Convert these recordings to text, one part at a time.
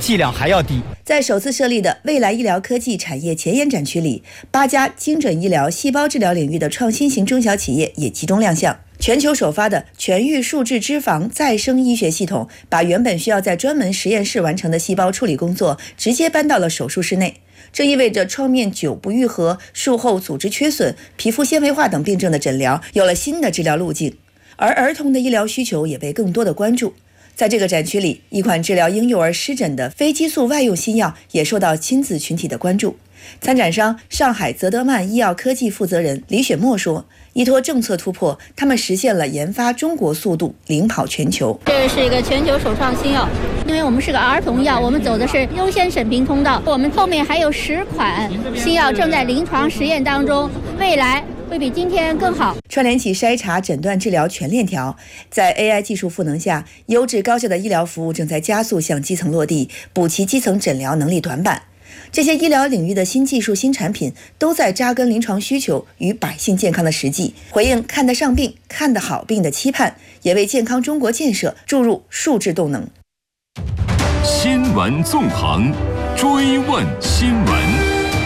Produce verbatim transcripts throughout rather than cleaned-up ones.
剂量还要低。 在首次设立的未来医疗科技产业前沿展区里，八家精准医疗、细胞治疗领域的创新型中小企业也集中亮相。全球首发的全域数字脂肪再生医学系统，把原本需要在专门实验室完成的细胞处理工作直接搬到了手术室内。这意味着创面久不愈合、术后组织缺损、皮肤纤维化等病症的诊疗有了新的治疗路径，而儿童的医疗需求也被更多的关注。在这个展区里，一款治疗婴幼儿湿疹的非激素外用新药也受到亲子群体的关注。参展商上海泽德曼医药科技负责人李雪墨说，依托政策突破，他们实现了研发中国速度领跑全球。 这是一个全球首创新药，因为我们是个儿童药，我们走的是优先审评通道，我们后面还有十款新药正在临床实验当中，未来会比今天更好。 串联起筛查、诊断、治疗全链条，在 A I 技术赋能下，优质高效的医疗服务正在加速向基层落地，补齐基层诊疗能力短板。这些医疗领域的新技术、新产品都在扎根临床需求与百姓健康的实际，回应看得上病、看得好病的期盼，也为健康中国建设注入数字动能。 新闻纵横，追问新闻。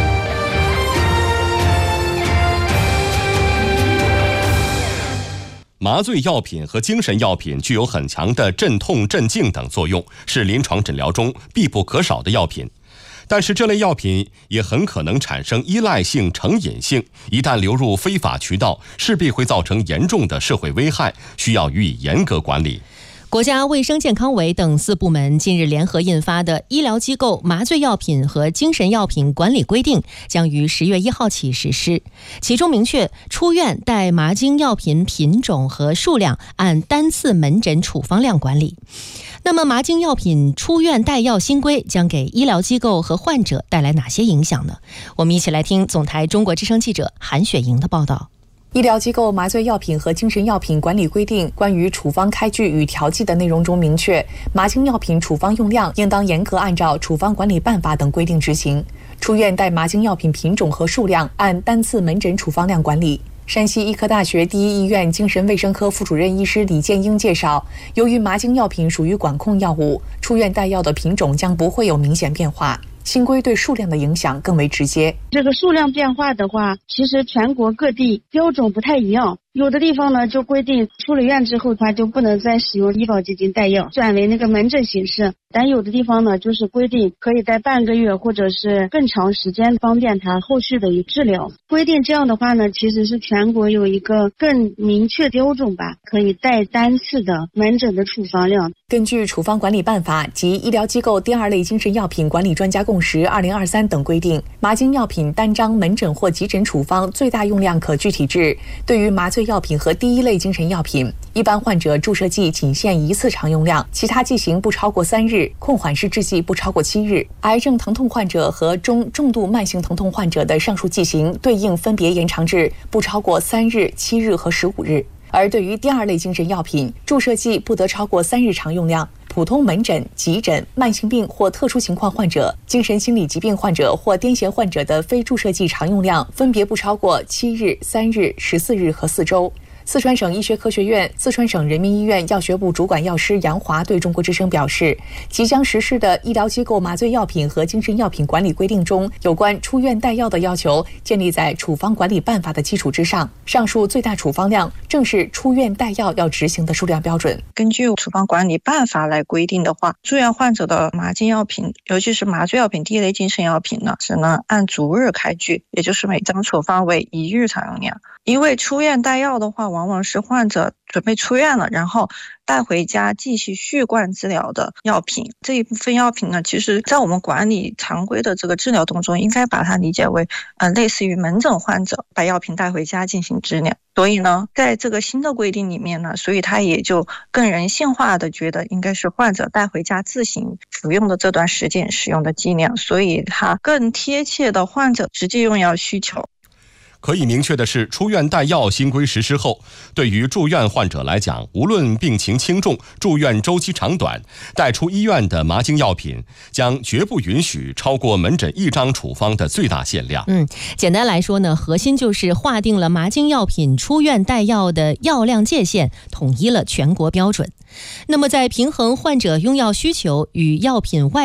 麻醉药品和精神药品具有很强的镇痛、镇静等作用，是临床诊疗中必不可少的药品。但是这类药品也很可能产生依赖性、成瘾性，一旦流入非法渠道，势必会造成严重的社会危害，需要予以严格管理。 国家卫生健康委等四部门近日联合印发的《医疗机构麻醉药品和精神药品管理规定》将于十月一号起实施。其中明确，出院带麻精药品品种和数量按单次门诊处方量管理。那么，麻精药品出院带药新规将给医疗机构和患者带来哪些影响呢？我们一起来听总台中国之声记者韩雪莹的报道。 医疗机构麻醉药品和精神药品管理规定关于处方开具与调剂的内容中明确，麻精药品处方用量应当严格按照处方管理办法等规定执行，出院带麻精药品品种和数量按单次门诊处方量管理。山西医科大学第一医院精神卫生科副主任医师李建英介绍，由于麻精药品属于管控药物，出院带药的品种将不会有明显变化，新规对数量的影响更为直接。 这个数量变化的话，其实全国各地标准不太一样，有的地方呢就规定出了院之后他就不能再使用医保基金带药，转为那个门诊形式，但有的地方呢就是规定可以带半个月或者是更长时间，方便他后续的一治疗。规定这样的话呢，其实是全国有一个更明确标准吧，可以带单次的门诊的处方量。 根据处方管理办法及医疗机构第二类精神药品管理专家共识二零二三等规定，麻精药品单张门诊或急诊处方最大用量可具体制。对于麻醉药品和第一类精神药品，一般患者注射剂仅限一次常用量，其他剂型不超过三日，控缓式制剂不超过七日。癌症疼痛患者和中重度慢性疼痛患者的上述剂型对应分别延长至不超过三日、七日和十五日。而对于第二类精神药品，注射剂不得超过三日常用量，普通门诊、急诊、慢性病或特殊情况患者、精神心理疾病患者或癫痫患者的非注射剂常用量分别不超过七日、三日、十四日和四周。四川省医学科学院、四川省人民医院药学部主管药师杨华对中国之声表示，即将实施的医疗机构麻醉药品和精神药品管理规定中，有关出院带药的要求建立在处方管理办法的基础之上，上述最大处方量正是出院带药要执行的数量标准。 根据处方管理办法来规定的话，住院患者的麻精药品，尤其是麻醉药品第一类精神药品呢，只能按逐日开具，也就是每张处方为一日常用量。因为出院带药的话，往往是患者准备出院了，然后带回家继续续贯治疗的药品。这一部分药品呢，其实在我们管理常规的这个治疗当中，应该把它理解为呃，类似于门诊患者把药品带回家进行治疗。所以呢，在这个新的规定里面呢，所以它也就更人性化的觉得应该是患者带回家自行服用的这段时间使用的剂量，所以它更贴切的患者实际用药需求。 可以明确的是，出院带药新规实施后，对于住院患者来讲，无论病情轻重、住院周期长短，带出医院的麻精药品将绝不允许超过门诊一张处方的最大限量。 嗯，简单来说呢，核心就是划定了麻精药品出院带药的药量界限，统一了全国标准。那么在平衡患者用药需求与药品外